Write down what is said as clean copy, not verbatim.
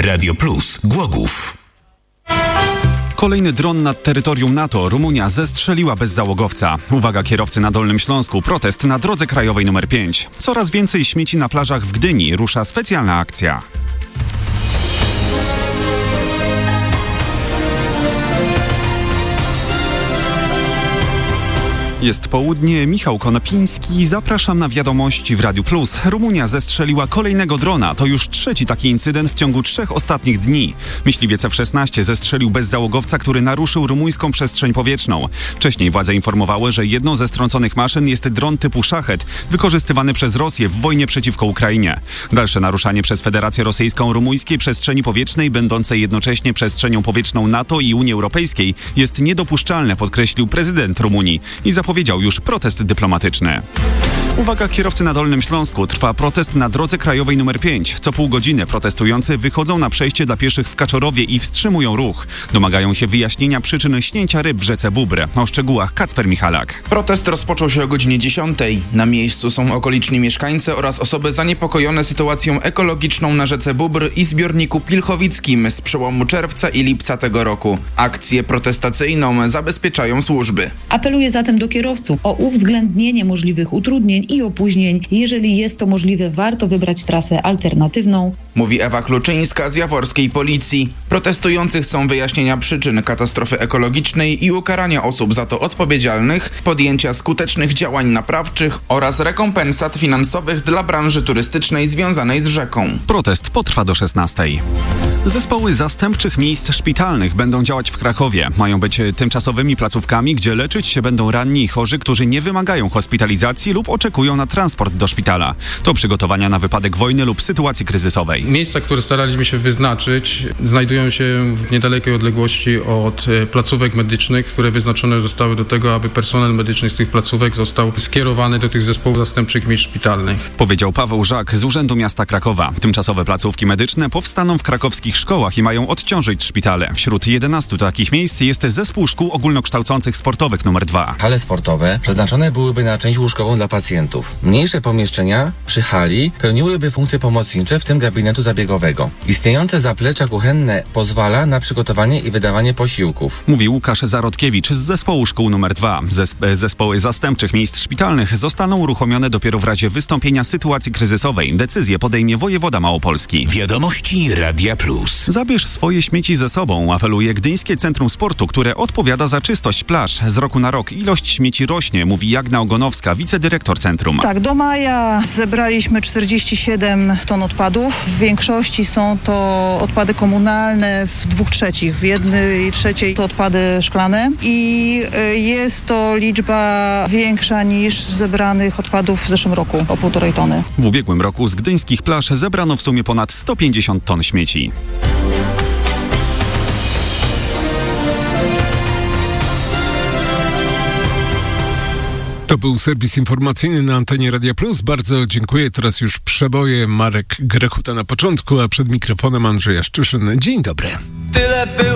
Radio Plus Głogów. Kolejny dron nad terytorium NATO. Rumunia zestrzeliła bezzałogowca. Uwaga kierowcy na Dolnym Śląsku. Protest na drodze krajowej nr 5. Coraz więcej śmieci na plażach w Gdyni. Rusza specjalna akcja. Jest południe, Michał Konopiński, zapraszam na wiadomości w Radiu Plus. Rumunia zestrzeliła kolejnego drona. To już trzeci taki incydent w ciągu 3 ostatnich dni. Myśliwiec F-16 zestrzelił bezzałogowca, który naruszył rumuńską przestrzeń powietrzną. Wcześniej władze informowały, że jedną ze strąconych maszyn jest dron typu Szachet, wykorzystywany przez Rosję w wojnie przeciwko Ukrainie. Dalsze naruszanie przez Federację Rosyjską rumuńskiej przestrzeni powietrznej, będącej jednocześnie przestrzenią powietrzną NATO i Unii Europejskiej, jest niedopuszczalne, podkreślił prezydent Rumunii i zapowiedział już protest dyplomatyczny. Uwaga kierowcy na Dolnym Śląsku. Trwa protest na drodze krajowej nr 5. Co pół godziny protestujący wychodzą na przejście dla pieszych w Kaczorowie i wstrzymują ruch. Domagają się wyjaśnienia przyczyn śnięcia ryb w rzece Bóbr. O szczegółach Kacper Michalak. Protest rozpoczął się o godzinie 10. Na miejscu są okoliczni mieszkańcy oraz osoby zaniepokojone sytuacją ekologiczną na rzece Bóbr i zbiorniku Pilchowickim z przełomu czerwca i lipca tego roku. Akcję protestacyjną zabezpieczają służby. Apeluję zatem do kierowców o uwzględnienie możliwych utrudnień i opóźnień. Jeżeli jest to możliwe, warto wybrać trasę alternatywną. Mówi Ewa Kluczyńska z jaworskiej policji. Protestujący chcą wyjaśnienia przyczyn katastrofy ekologicznej i ukarania osób za to odpowiedzialnych, podjęcia skutecznych działań naprawczych oraz rekompensat finansowych dla branży turystycznej związanej z rzeką. Protest potrwa do 16. Zespoły zastępczych miejsc szpitalnych będą działać w Krakowie. Mają być tymczasowymi placówkami, gdzie leczyć się będą ranni i chorzy, którzy nie wymagają hospitalizacji lub oczekują na transport do szpitala. To przygotowania na wypadek wojny lub sytuacji kryzysowej. Miejsca, które staraliśmy się wyznaczyć, znajdują się w niedalekiej odległości od placówek medycznych, które wyznaczone zostały do tego, aby personel medyczny z tych placówek został skierowany do tych zespołów zastępczych miejsc szpitalnych. Powiedział Paweł Żak z Urzędu Miasta Krakowa. Tymczasowe placówki medyczne powstaną w krakowskich szkołach i mają odciążyć szpitale. Wśród 11 takich miejsc jest Zespół Szkół Ogólnokształcących Sportowych nr 2. Hale sportowe przeznaczone byłyby na część łóżkową dla pacjentów. Mniejsze pomieszczenia przy hali pełniłyby funkcje pomocnicze, w tym gabinetu zabiegowego. Istniejące zaplecze kuchenne pozwala na przygotowanie i wydawanie posiłków. Mówi Łukasz Zarodkiewicz z Zespołu Szkół nr 2. Zespoły zastępczych miejsc szpitalnych zostaną uruchomione dopiero w razie wystąpienia sytuacji kryzysowej. Decyzję podejmie wojewoda małopolski. Wiadomości Radia Plus. Zabierz swoje śmieci ze sobą, apeluje Gdyńskie Centrum Sportu, które odpowiada za czystość plaż. Z roku na rok ilość śmieci rośnie, mówi Jagna Ogonowska, wicedyrektor centrum. Tak, do maja zebraliśmy 47 ton odpadów. W większości są to odpady komunalne, w 2/3. W 1/3 to odpady szklane i jest to liczba większa niż zebranych odpadów w zeszłym roku, o 1,5 tony. W ubiegłym roku z gdyńskich plaż zebrano w sumie ponad 150 ton śmieci. To był serwis informacyjny na antenie Radia Plus. Bardzo dziękuję. Teraz już przeboje. Marek Grechuta na początku, a przed mikrofonem Andrzeja Szczyszyn. Dzień dobry.